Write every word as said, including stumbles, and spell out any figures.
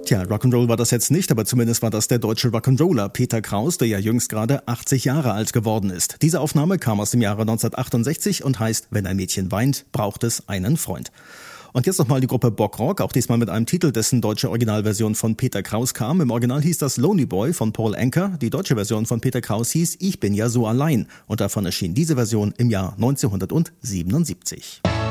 Tja, Rock'n'Roll war das jetzt nicht, aber zumindest war das der deutsche Rock'n'Roller Peter Kraus, der ja jüngst gerade achtzig Jahre alt geworden ist. Diese Aufnahme kam aus dem Jahre neunzehnhundertachtundsechzig und heißt »Wenn ein Mädchen weint, braucht es einen Freund«. Und jetzt nochmal die Gruppe Bockrock, auch diesmal mit einem Titel, dessen deutsche Originalversion von Peter Kraus kam. Im Original hieß das Lonely Boy von Paul Anka. Die deutsche Version von Peter Kraus hieß Ich bin ja so allein. Und davon erschien diese Version im Jahr neunzehnhundertsiebenundsiebzig.